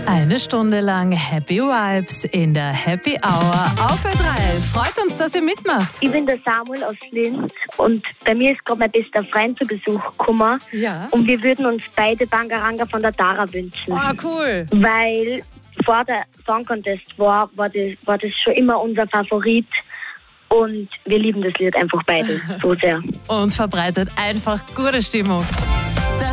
Eine Stunde lang Happy Vibes in der Happy Hour auf Ö3. Freut uns, dass ihr mitmacht. Ich bin der Samuel aus Linz und bei mir ist gerade mein bester Freund zu Besuch gekommen. Ja. Und wir würden uns beide Bangaranga von der Tara wünschen. Ah, cool. Weil vor der Song Contest war das schon immer unser Favorit. Und wir lieben das Lied einfach beide so sehr. Und verbreitet einfach gute Stimmung.